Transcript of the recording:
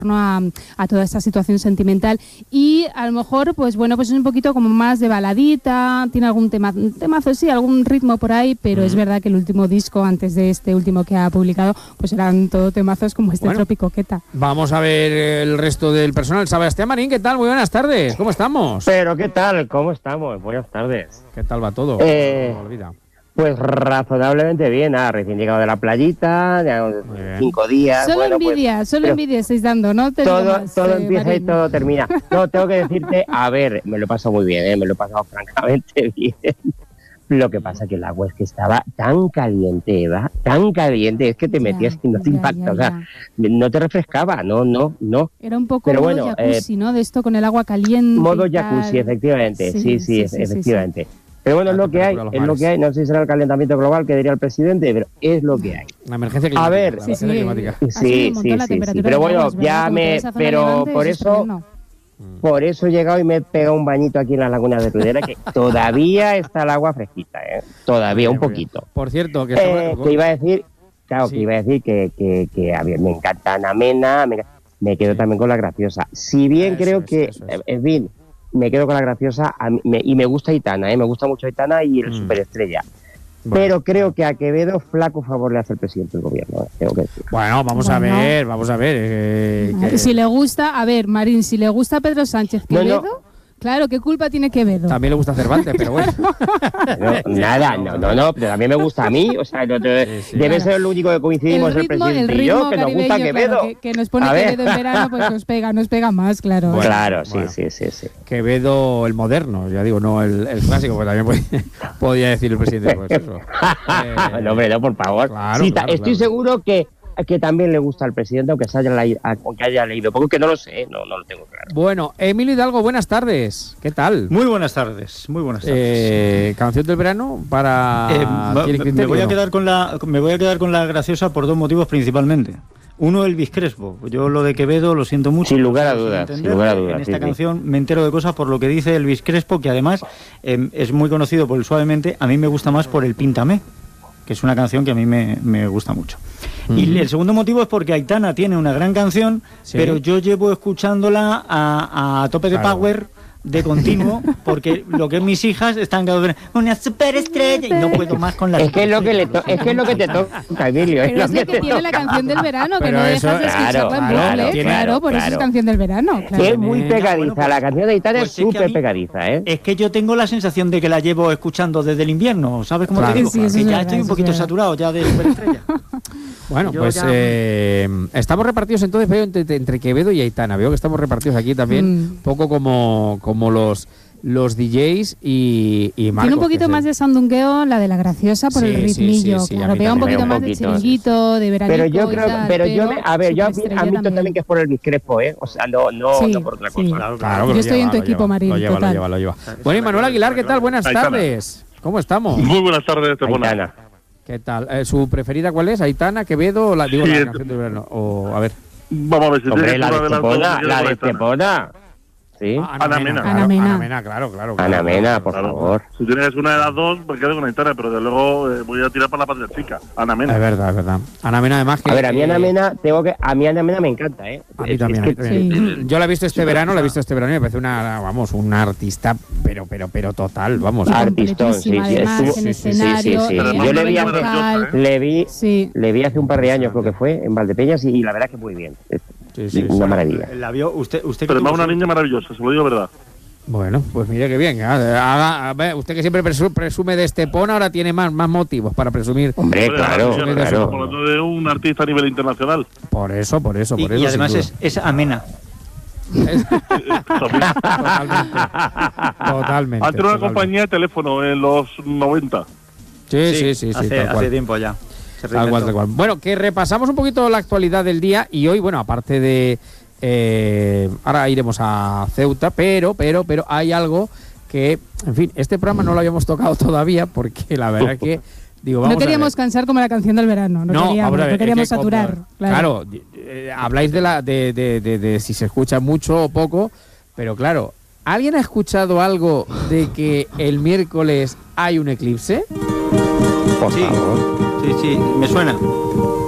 a toda esta situación sentimental, y a lo mejor pues bueno, pues es un poquito como más de baladita, tiene algún temazo, sí, algún ritmo por ahí, pero es verdad que el último disco, antes de este último que ha publicado, pues eran todo temazos como este Tropicoqueta. Vamos a ver el resto del personal. Sebastián Marín, ¿qué tal? Muy buenas tardes, ¿cómo estamos? Pero ¿qué tal? ¿Cómo estamos? Buenas tardes. ¿Qué tal va todo? Pues razonablemente bien, recién llegado de la playita, de 5 días. Solo bueno, envidia, pues, solo envidia estáis dando, ¿no? Todo empieza Marín. Y todo termina. No, tengo que decirte, a ver, me lo he pasado muy bien, me lo he pasado francamente bien. Lo que pasa que el agua es que estaba tan caliente, Eva, tan caliente, es que te metías y no te impacta, o sea, no te refrescaba, no. Era un poco modo jacuzzi, ¿no? De esto con el agua caliente. Modo jacuzzi, efectivamente, sí, efectivamente. Sí. Pero bueno, es lo que hay, no sé si será el calentamiento global que diría el presidente, pero es lo que hay. La emergencia climática. A ver, sí, pero bueno, pero por eso he llegado y me he pegado un bañito aquí en las lagunas de Tudela, que todavía está el agua fresquita, todavía un poquito. Por cierto, que iba a decir, que a ver, me encanta Ana Mena, me quedo también con La Graciosa. Si bien creo que, en fin, me quedo con La Graciosa y me gusta Aitana, me gusta mucho Aitana y el Superestrella. Bueno. Pero creo que a Quevedo flaco favor le hace el presidente del gobierno, tengo que decir. Bueno, vamos a ver. Si le gusta, a ver, Marín, si le gusta Pedro Sánchez Quevedo, claro, ¿qué culpa tiene Quevedo? También le gusta Cervantes, pero bueno. No, pero también me gusta a mí, o sea, debe ser lo único que coincidimos el presidente y yo, que nos gusta Quevedo. Claro, que nos pone Quevedo en verano, pues nos pega más, claro. Bueno, claro, sí. Quevedo el moderno, ya digo, no el clásico, pues también podía decir el presidente. Pues eso. No, hombre, no, por favor. Claro, estoy seguro que también le gusta al presidente, aunque haya leído, porque no lo sé, no lo tengo claro. Bueno, Emilio Hidalgo, buenas tardes, ¿qué tal? Muy buenas tardes. Canción del verano para... me voy a quedar con la graciosa por dos motivos principalmente. Uno, Elvis Crespo. Yo lo de Quevedo lo siento mucho. Sin lugar a dudas. En esta canción me entero de cosas por lo que dice Elvis Crespo, que además es muy conocido por el Suavemente. A mí me gusta más por el Píntame, que es una canción que a mí me gusta mucho. Y el segundo motivo es porque Aitana tiene una gran canción, pero yo llevo escuchándola a tope de power, de continuo, porque lo que mis hijas están una superestrella y no puedo más con la... Es que es lo que te toca, Emilio. Pero es lo que tiene la canción del verano, que no dejas de escucharla en bucle. Claro, por eso es canción del verano. Claro. Es muy pegadiza, la canción de Aitana es súper pegadiza, Es que yo tengo la sensación de que la llevo escuchando desde el invierno, ¿sabes cómo te digo? Que ya estoy un poquito saturado ya de superestrella. Bueno, pues estamos repartidos entonces, veo, entre Quevedo y Aitana. Veo que estamos repartidos aquí también, un poco como los DJs y Marcos. Tiene un poquito más de sandungueo la de La Graciosa por el ritmillo. Claro, pega un poquito más de chiringuito, de veranito. Pero yo creo, yo admito también que es por el Crespo, O sea, no por otra cosa. Claro, yo estoy en tu equipo, Marín. Lo lleva. Bueno, y Manuel Aguilar, ¿qué tal? Buenas tardes. ¿Cómo estamos? Muy buenas tardes, Aitana. ¿Qué tal? ¿Su preferida cuál es? ¿Aitana, Quevedo la canción del verano? O, a ver. Vamos a ver si hombre, la de Estepona. Sí. Ana Mena, claro. Ana Mena, por favor. Si tienes una de las dos, pues quedo con Aitana, pero de luego voy a tirar para la patria chica. Ana Mena. Es verdad. Ana Mena, además que... A ver, a mí Ana Mena me encanta, A mí también. Yo la he visto este verano y me parece un artista, pero total, vamos. Artistón, sí. Yo le vi hace un par de años, creo que fue, en Valdepeñas, y la verdad que muy bien. Una maravilla. ¿La vio usted pero es una niña maravillosa, se lo digo verdad. Bueno, pues mire que bien. A ver, usted que siempre presume de Estepona, ahora tiene más motivos para presumir. Hombre, claro. Estamos hablando de un artista a nivel internacional. Por eso. Y además es amena. Totalmente. Antes era una compañía de teléfono en los 90. Sí. Hace tiempo ya. Tal cual. Bueno, que repasamos un poquito la actualidad del día y hoy, bueno, aparte de... ahora iremos a Ceuta, pero hay algo que, en fin, este programa no lo habíamos tocado todavía porque la verdad es que... Digo, no queríamos cansar como la canción del verano, no queríamos saturar. Claro, habláis de si se escucha mucho o poco, pero claro, ¿alguien ha escuchado algo de que el miércoles hay un eclipse? Por favor. Sí, me suena.